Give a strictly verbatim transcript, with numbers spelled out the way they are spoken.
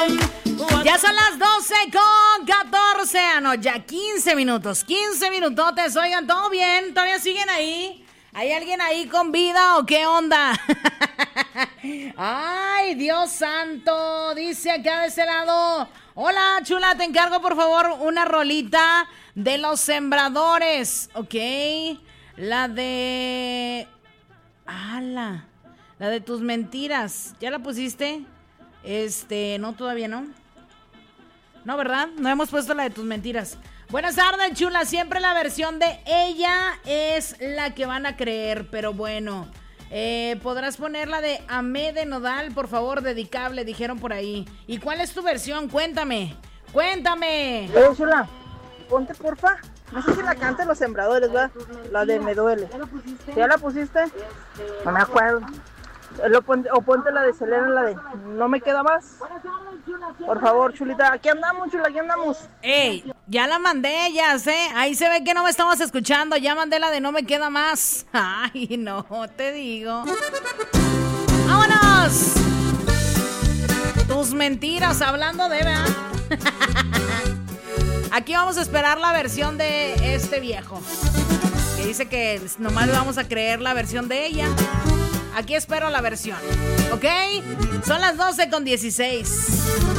Ya son las doce con catorce, ah, no, ya quince minutos, quince minutotes, oigan, ¿todo bien? ¿Todavía siguen ahí? ¿Hay alguien ahí con vida o qué onda? Ay, Dios santo, dice acá de ese lado. Hola, chula, te encargo por favor una rolita de Los Sembradores, ¿ok? La de... ¡Hala! La de Tus Mentiras, ¿ya la pusiste? Este, no, todavía no. No, ¿verdad? No hemos puesto la de Tus Mentiras. Buenas tardes, chula. Siempre la versión de Ella es la que van a creer, pero bueno. Eh, ¿podrás poner la de Amé de Nodal, por favor? Dedicable, dijeron por ahí. ¿Y cuál es tu versión? Cuéntame. Cuéntame. Eh, chula, ponte porfa. No sé si la canta Los Sembradores, ¿verdad? La de Me Duele. ¿Ya la pusiste? No me acuerdo. Lo pon- o ponte la de Selena, la de No Me Queda Más. Por favor, chulita. Aquí andamos, chula, aquí andamos. Ey, ya la mandé, ya sé. Ahí se ve que no me estabas escuchando. Ya mandé la de No Me Queda Más. Ay, no, te digo. ¡Vámonos! Tus mentiras, hablando de, ¿verdad? Aquí vamos a esperar la versión de este viejo, que dice que nomás le vamos a creer la versión de ella. Aquí espero la versión, ¿ok? Son las doce con dieciséis.